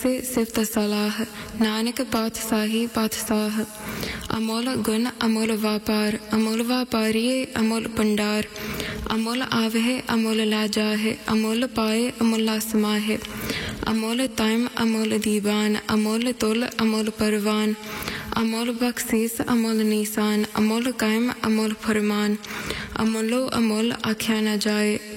से सिफ्त सलाह, नानक पात साही पात साह। अमोल गुण अमोल व्यापारिये अमोल भंडार। अमोल आवहे अमोल ला जाहे, अमोल पाए अमोल ला समाहे। अमोल ताइम अमोल दीवान, अमोल तुल अमोल परवान। अमोल बख्शीस अमोल निशान, अमोल कायम अमोल फरमान। अमोलो अमोल आख्या न जाए।